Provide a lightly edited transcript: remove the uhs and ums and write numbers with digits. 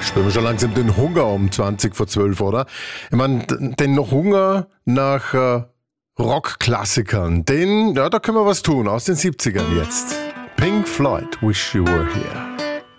Spüren wir schon langsam den Hunger um 20 vor 12, oder? Ich meine, den Hunger nach Rockklassikern, da können wir was tun, aus den 70ern jetzt. Pink Floyd, Wish You Were Here.